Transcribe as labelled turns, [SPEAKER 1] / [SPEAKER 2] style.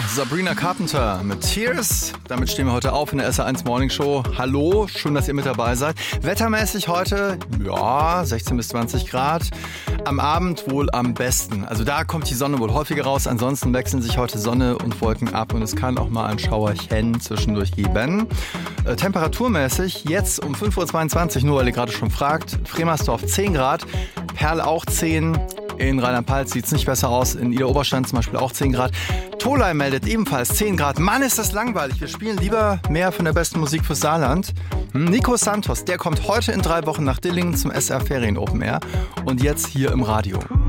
[SPEAKER 1] Sabrina Carpenter mit Tears. Damit stehen wir heute auf in der SR1 Morning Show. Hallo, schön, dass ihr mit dabei seid. Wettermäßig heute, 16 bis 20 Grad. Am Abend wohl am besten. Also da kommt die Sonne wohl häufiger raus. Ansonsten wechseln sich heute Sonne und Wolken ab und es kann auch mal ein Schauerchen zwischendurch geben. Temperaturmäßig jetzt um 5.22 Uhr, nur weil ihr gerade schon fragt. Fremersdorf 10 Grad, Perl auch 10. In Rheinland-Pfalz sieht es nicht besser aus. In Idar-Oberstein zum Beispiel auch 10 Grad. Tholheim meldet ebenfalls 10 Grad. Mann, ist das langweilig. Wir spielen lieber mehr von der besten Musik fürs Saarland. Nico Santos, der kommt heute in 3 Wochen nach Dillingen zum SR Ferien Open Air. Und jetzt hier im Radio.